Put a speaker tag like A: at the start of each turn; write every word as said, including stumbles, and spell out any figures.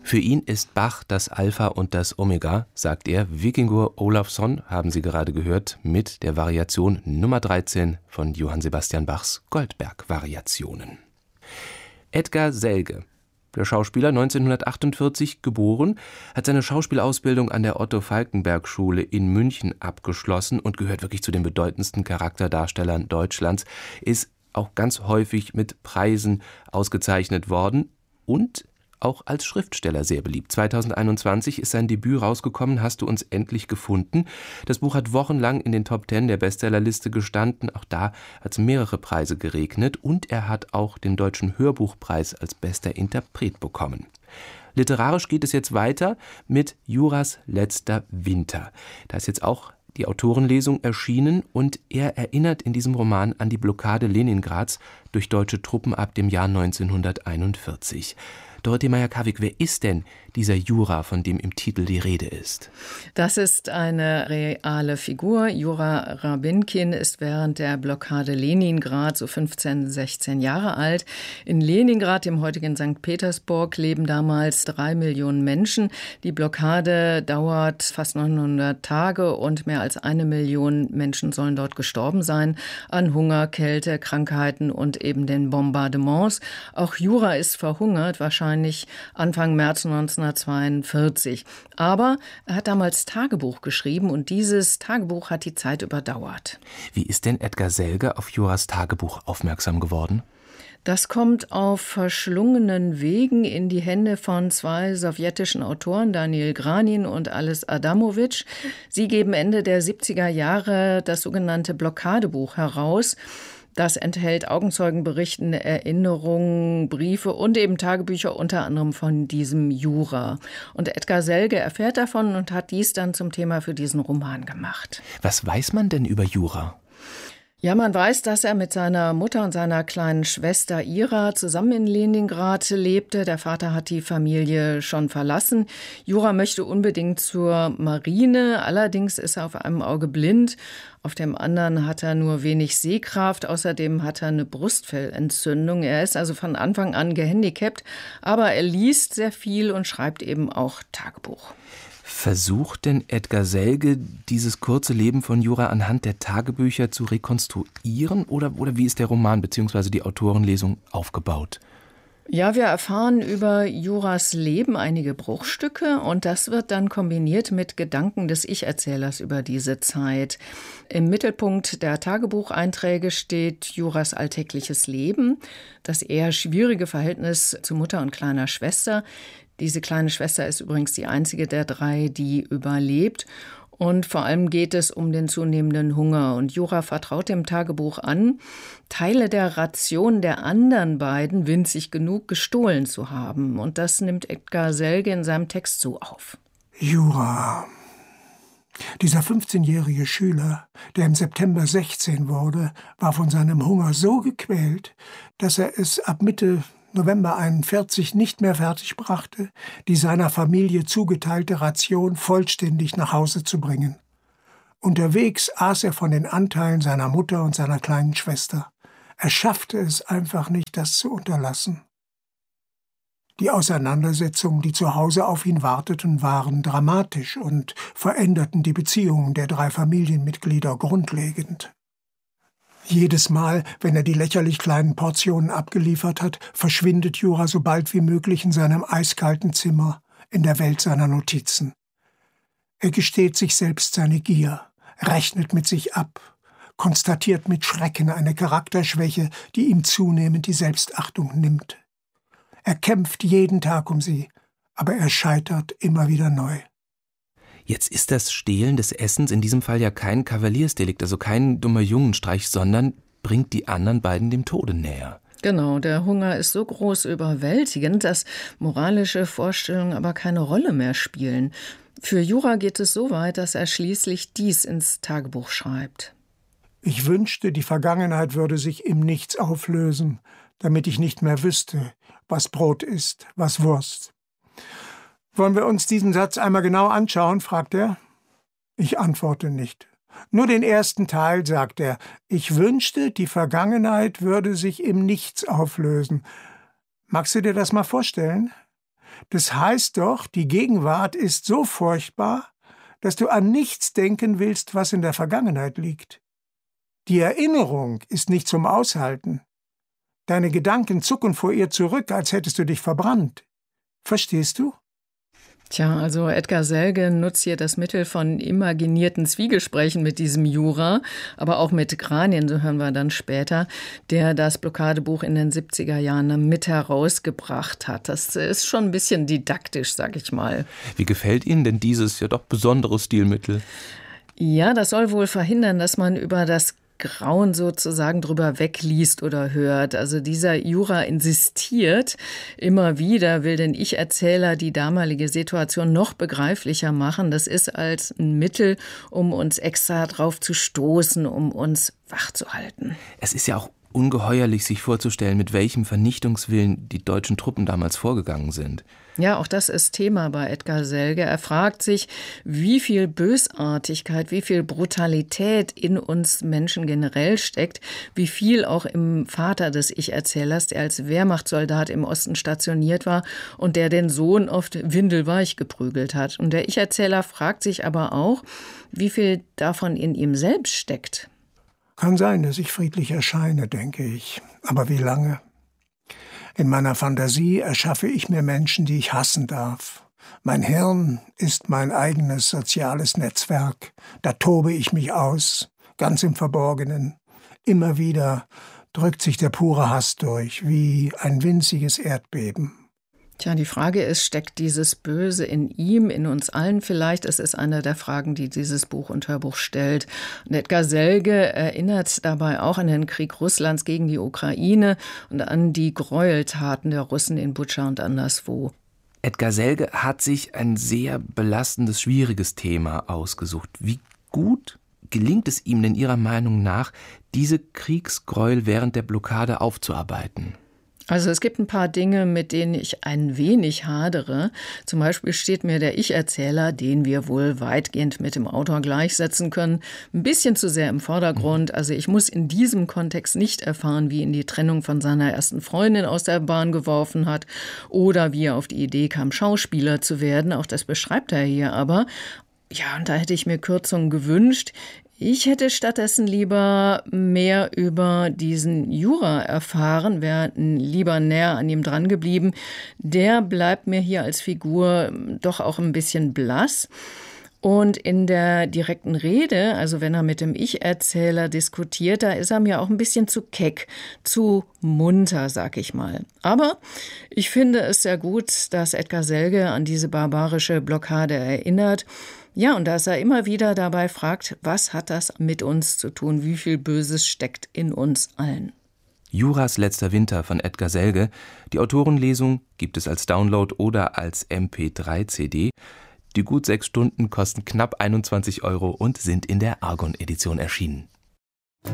A: Für ihn ist Bach das Alpha und das Omega, sagt er. Víkingur Ólafsson haben Sie gerade gehört mit der Variation Nummer dreizehn von Johann Sebastian Bachs Goldberg-Variationen. Edgar Selge, der Schauspieler, neunzehnhundertachtundvierzig geboren, hat seine Schauspielausbildung an der Otto-Falckenberg-Schule in München abgeschlossen und gehört wirklich zu den bedeutendsten Charakterdarstellern Deutschlands, ist auch ganz häufig mit Preisen ausgezeichnet worden und auch als Schriftsteller sehr beliebt. zweitausendeinundzwanzig ist sein Debüt rausgekommen, Hast du uns endlich gefunden. Das Buch hat wochenlang in den Top Ten der Bestsellerliste gestanden. Auch da hat es mehrere Preise geregnet. Und er hat auch den Deutschen Hörbuchpreis als bester Interpret bekommen. Literarisch geht es jetzt weiter mit Juras letzter Winter. Da ist jetzt auch die Autorenlesung erschienen und er erinnert in diesem Roman an die Blockade Leningrads durch deutsche Truppen ab dem Jahr neunzehnhunderteinundvierzig. Dorothee Meyer-Karwig, wer ist denn dieser Jura, von dem im Titel die Rede ist?
B: Das ist eine reale Figur. Jura Rabinkin ist während der Blockade Leningrad so fünfzehn, sechzehn Jahre alt. In Leningrad, dem heutigen Sankt Petersburg, leben damals drei Millionen Menschen. Die Blockade dauert fast neunhundert Tage und mehr als eine Million Menschen sollen dort gestorben sein an Hunger, Kälte, Krankheiten und eben den Bombardements. Auch Jura ist verhungert, wahrscheinlich Anfang März neunzehnhundertzweiundvierzig. Aber er hat damals Tagebuch geschrieben und dieses Tagebuch hat die Zeit überdauert.
A: Wie ist denn Edgar Selge auf Juras Tagebuch aufmerksam geworden?
B: Das kommt auf verschlungenen Wegen in die Hände von zwei sowjetischen Autoren, Daniel Granin und Alice Adamovich. Sie geben Ende der siebziger Jahre das sogenannte Blockadebuch heraus. Das enthält Augenzeugenberichten, Erinnerungen, Briefe und eben Tagebücher, unter anderem von diesem Jura. Und Edgar Selge erfährt davon und hat dies dann zum Thema für diesen Roman gemacht.
A: Was weiß man denn über Jura?
B: Ja, man weiß, dass er mit seiner Mutter und seiner kleinen Schwester Ira zusammen in Leningrad lebte. Der Vater hat die Familie schon verlassen. Jura möchte unbedingt zur Marine, allerdings ist er auf einem Auge blind. Auf dem anderen hat er nur wenig Sehkraft, außerdem hat er eine Brustfellentzündung. Er ist also von Anfang an gehandicapt, aber er liest sehr viel und schreibt eben auch Tagebuch.
A: Versucht denn Edgar Selge, dieses kurze Leben von Jura anhand der Tagebücher zu rekonstruieren? Oder, oder wie ist der Roman bzw. die Autorenlesung aufgebaut?
B: Ja, wir erfahren über Juras Leben einige Bruchstücke und das wird dann kombiniert mit Gedanken des Ich-Erzählers über diese Zeit. Im Mittelpunkt der Tagebucheinträge steht Juras alltägliches Leben, das eher schwierige Verhältnis zu Mutter und kleiner Schwester. Diese kleine Schwester ist übrigens die einzige der drei, die überlebt. Und vor allem geht es um den zunehmenden Hunger. Und Jura vertraut dem Tagebuch an, Teile der Ration der anderen beiden, winzig genug, gestohlen zu haben. Und das nimmt Edgar Selge in seinem Text so auf.
C: Jura, dieser fünfzehnjährige Schüler, der im September sechzehn wurde, war von seinem Hunger so gequält, dass er es ab Mitte November einundvierzig nicht mehr fertig brachte, die seiner Familie zugeteilte Ration vollständig nach Hause zu bringen. Unterwegs aß er von den Anteilen seiner Mutter und seiner kleinen Schwester. Er schaffte es einfach nicht, das zu unterlassen. Die Auseinandersetzungen, die zu Hause auf ihn warteten, waren dramatisch und veränderten die Beziehungen der drei Familienmitglieder grundlegend. Jedes Mal, wenn er die lächerlich kleinen Portionen abgeliefert hat, verschwindet Jura so bald wie möglich in seinem eiskalten Zimmer, in der Welt seiner Notizen. Er gesteht sich selbst seine Gier, rechnet mit sich ab, konstatiert mit Schrecken eine Charakterschwäche, die ihm zunehmend die Selbstachtung nimmt. Er kämpft jeden Tag um sie, aber er scheitert immer wieder neu.
A: Jetzt ist das Stehlen des Essens in diesem Fall ja kein Kavaliersdelikt, also kein dummer Jungenstreich, sondern bringt die anderen beiden dem Tode näher.
B: Genau, der Hunger ist so groß überwältigend, dass moralische Vorstellungen aber keine Rolle mehr spielen. Für Jura geht es so weit, dass er schließlich dies ins Tagebuch schreibt.
C: Ich wünschte, die Vergangenheit würde sich im Nichts auflösen, damit ich nicht mehr wüsste, was Brot ist, was Wurst. »Wollen wir uns diesen Satz einmal genau anschauen?« fragt er. Ich antworte nicht. Nur den ersten Teil, sagt er. Ich wünschte, die Vergangenheit würde sich im Nichts auflösen. Magst du dir das mal vorstellen? Das heißt doch, die Gegenwart ist so furchtbar, dass du an nichts denken willst, was in der Vergangenheit liegt. Die Erinnerung ist nicht zum Aushalten. Deine Gedanken zucken vor ihr zurück, als hättest du dich verbrannt. Verstehst du?
B: Tja, also Edgar Selge nutzt hier das Mittel von imaginierten Zwiegesprächen mit diesem Jura, aber auch mit Granien, so hören wir dann später, der das Blockadebuch in den siebziger Jahren mit herausgebracht hat. Das ist schon ein bisschen didaktisch, sag ich mal.
A: Wie gefällt Ihnen denn dieses ja doch besondere Stilmittel?
B: Ja, das soll wohl verhindern, dass man über das Grauen sozusagen drüber wegliest oder hört. Also dieser Jura insistiert immer wieder, will den Ich-Erzähler die damalige Situation noch begreiflicher machen. Das ist als ein Mittel, um uns extra drauf zu stoßen, um uns wach zu halten.
A: Es ist ja auch ungeheuerlich, sich vorzustellen, mit welchem Vernichtungswillen die deutschen Truppen damals vorgegangen sind.
B: Ja, auch das ist Thema bei Edgar Selge. Er fragt sich, wie viel Bösartigkeit, wie viel Brutalität in uns Menschen generell steckt, wie viel auch im Vater des Ich-Erzählers, der als Wehrmachtssoldat im Osten stationiert war und der den Sohn oft windelweich geprügelt hat. Und der Ich-Erzähler fragt sich aber auch, wie viel davon in ihm selbst steckt.
C: Kann sein, dass ich friedlich erscheine, denke ich. Aber wie lange? In meiner Fantasie erschaffe ich mir Menschen, die ich hassen darf. Mein Hirn ist mein eigenes soziales Netzwerk. Da tobe ich mich aus, ganz im Verborgenen. Immer wieder drückt sich der pure Hass durch, wie ein winziges Erdbeben.
B: Tja, die Frage ist, steckt dieses Böse in ihm, in uns allen vielleicht? Es ist eine der Fragen, die dieses Buch und Hörbuch stellt. Und Edgar Selge erinnert dabei auch an den Krieg Russlands gegen die Ukraine und an die Gräueltaten der Russen in Butscha und anderswo.
A: Edgar Selge hat sich ein sehr belastendes, schwieriges Thema ausgesucht. Wie gut gelingt es ihm denn Ihrer Meinung nach, diese Kriegsgräuel während der Blockade aufzuarbeiten?
B: Also es gibt ein paar Dinge, mit denen ich ein wenig hadere. Zum Beispiel steht mir der Ich-Erzähler, den wir wohl weitgehend mit dem Autor gleichsetzen können, ein bisschen zu sehr im Vordergrund. Also ich muss in diesem Kontext nicht erfahren, wie ihn die Trennung von seiner ersten Freundin aus der Bahn geworfen hat oder wie er auf die Idee kam, Schauspieler zu werden. Auch das beschreibt er hier aber. Ja, und da hätte ich mir Kürzungen gewünscht. Ich hätte stattdessen lieber mehr über diesen Jura erfahren, wäre lieber näher an ihm dran geblieben. Der bleibt mir hier als Figur doch auch ein bisschen blass. Und in der direkten Rede, also wenn er mit dem Ich-Erzähler diskutiert, da ist er mir auch ein bisschen zu keck, zu munter, sag ich mal. Aber ich finde es sehr gut, dass Edgar Selge an diese barbarische Blockade erinnert. Ja, und dass er immer wieder dabei fragt, was hat das mit uns zu tun? Wie viel Böses steckt in uns allen?
A: Juras letzter Winter von Edgar Selge. Die Autorenlesung gibt es als Download oder als M P drei C D. Die gut sechs Stunden kosten knapp einundzwanzig Euro und sind in der Argon-Edition erschienen.